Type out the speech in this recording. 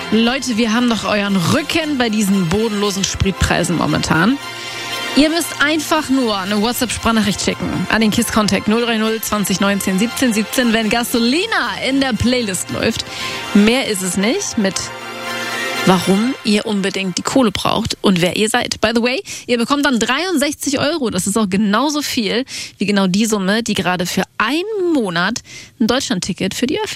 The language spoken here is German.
Leute, wir haben doch euren Rücken bei diesen bodenlosen Spritpreisen momentan. Ihr müsst einfach nur eine WhatsApp-Sprachnachricht schicken an den KISS Contact 030 20 19 17 17, wenn Gasolina in der Playlist läuft. Mehr ist es nicht mit warum ihr unbedingt die Kohle braucht und wer ihr seid. By the way, ihr bekommt dann 63 €. Das ist auch genauso viel wie genau die Summe, die gerade für einen Monat ein Deutschlandticket für die Öffis